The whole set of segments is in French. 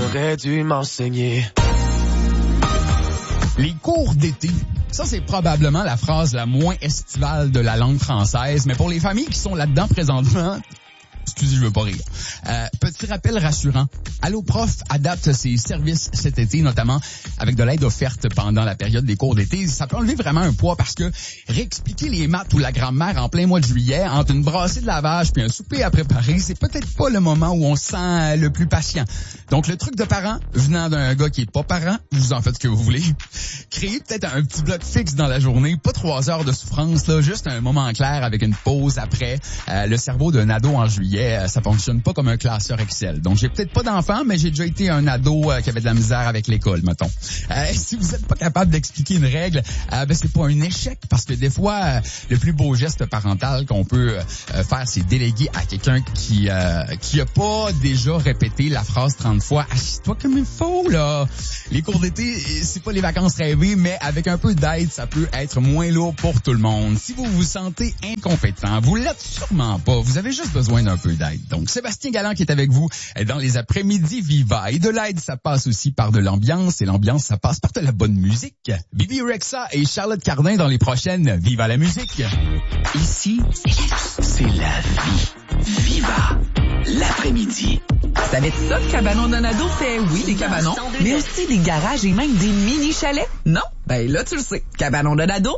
aurait dû m'enseigner. Les cours d'été. Ça, c'est probablement la phrase la moins estivale de la langue française, mais pour les familles qui sont là-dedans présentement, excusez, je veux pas rire. Petit rappel rassurant. Allo Prof adapte ses services cet été, notamment avec de l'aide offerte pendant la période des cours d'été. Ça peut enlever vraiment un poids parce que réexpliquer les maths ou la grammaire en plein mois de juillet, entre une brassée de lavage puis un souper à préparer, c'est peut-être pas le moment où on se sent le plus patient. Donc, le truc de parent, venant d'un gars qui est pas parent, vous en faites ce que vous voulez. Créez peut-être un petit bloc fixe dans la journée, pas 3 heures de souffrance, là, juste un moment clair avec une pause après. Le cerveau d'un ado en juillet, ça fonctionne pas comme un classeur Excel. Donc, j'ai peut-être pas d'enfant, mais j'ai déjà été un ado qui avait de la misère avec l'école, mettons. Si vous êtes pas capable d'expliquer une règle, c'est pas un échec, parce que des fois, le plus beau geste parental qu'on peut faire, c'est déléguer à quelqu'un qui a pas déjà répété la phrase 30 fois. Assis-toi comme il faut, là. Les cours d'été, c'est pas les vacances rêvées, mais avec un peu d'aide, ça peut être moins lourd pour tout le monde. Si vous vous sentez incompétent, vous l'êtes sûrement pas. Vous avez juste besoin d'un peu d'aide. Donc, Sébastien Galland qui est avec vous dans les après-midi Viva. Et de l'aide, ça passe aussi par de l'ambiance. Et l'ambiance, ça passe par de la bonne musique. Bibi Rexha et Charlotte Cardin dans les prochaines Viva la musique. Ici, c'est la vie. Viva l'après-midi. Savais-tu ça que Cabanon Donado fait, oui, des cabanons, mais aussi des garages et même des mini-chalets? Non? Ben là, tu le sais. Cabanon Donado,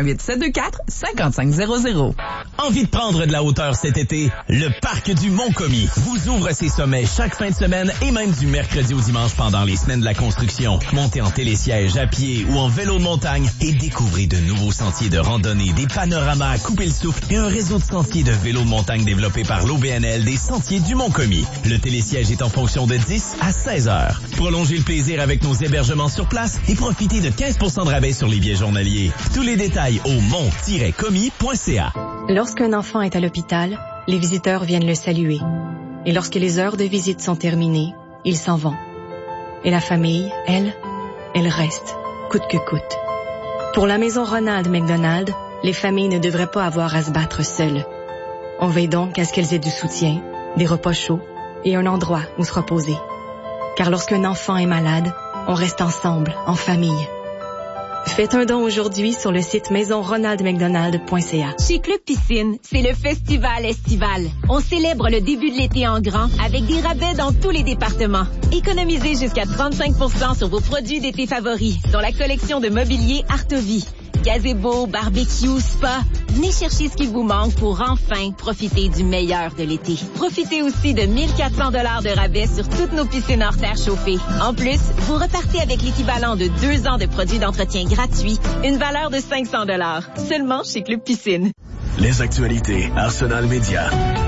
88-724-5500. Envie de prendre de la hauteur cet été? Le Parc du Mont-Commis vous ouvre ses sommets chaque fin de semaine et même du mercredi au dimanche pendant les semaines de la construction. Montez en télésiège, à pied ou en vélo de montagne et découvrez de nouveaux sentiers de randonnée, des panoramas à couper le souffle et un réseau de sentiers de vélo de montagne développé par l'OBNL des Sentiers du Mont-Commis. Le télésiège est en fonction de 10 à 16 heures. Prolongez le plaisir avec nos hébergements sur place et profitez de 15% de rabais sur les billets journaliers. Tous les détails au mont-commis.ca. Lorsqu'un enfant est à l'hôpital, les visiteurs viennent le saluer. Et lorsque les heures de visite sont terminées, ils s'en vont. Et la famille, elle reste, coûte que coûte. Pour la maison Ronald McDonald, les familles ne devraient pas avoir à se battre seules. On veille donc à ce qu'elles aient du soutien, des repas chauds et un endroit où se reposer. Car lorsqu'un enfant est malade, on reste ensemble, en famille. Faites un don aujourd'hui sur le site maisonronaldmcdonald.ca. Chez Club Piscine, c'est le festival estival. On célèbre le début de l'été en grand avec des rabais dans tous les départements. Économisez jusqu'à 35% sur vos produits d'été favoris, dont la collection de mobilier Artovie. Gazebo, barbecue, spa. Venez chercher ce qui vous manque pour enfin profiter du meilleur de l'été. Profitez aussi de 1400 $ de rabais sur toutes nos piscines hors terre chauffées. En plus, vous repartez avec l'équivalent de 2 ans de produits d'entretien gratuits, une valeur de 500 $. Seulement chez Club Piscine. Les actualités Arsenal Média.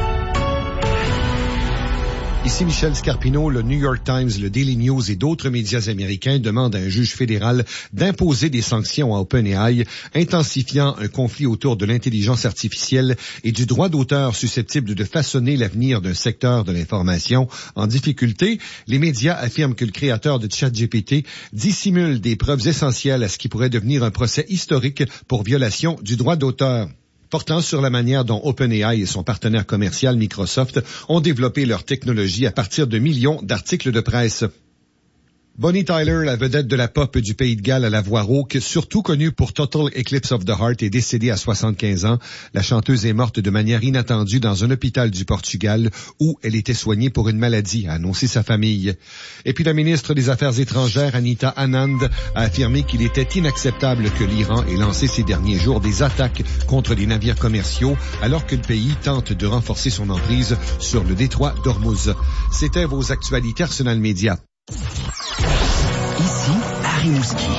Ici Michel Scarpino, le New York Times, le Daily News et d'autres médias américains demandent à un juge fédéral d'imposer des sanctions à OpenAI, intensifiant un conflit autour de l'intelligence artificielle et du droit d'auteur susceptible de façonner l'avenir d'un secteur de l'information en difficulté. Les médias affirment que le créateur de ChatGPT dissimule des preuves essentielles à ce qui pourrait devenir un procès historique pour violation du droit d'auteur. Portant sur la manière dont OpenAI et son partenaire commercial Microsoft ont développé leur technologie à partir de millions d'articles de presse. Bonnie Tyler, la vedette de la pop du Pays de Galles à la voix rauque, surtout connue pour Total Eclipse of the Heart, est décédée à 75 ans. La chanteuse est morte de manière inattendue dans un hôpital du Portugal où elle était soignée pour une maladie, a annoncé sa famille. Et puis la ministre des Affaires étrangères, Anita Anand, a affirmé qu'il était inacceptable que l'Iran ait lancé ces derniers jours des attaques contre des navires commerciaux alors que le pays tente de renforcer son emprise sur le détroit d'Ormuz. C'était vos actualités Arsenal Média. Ici, Rimouski.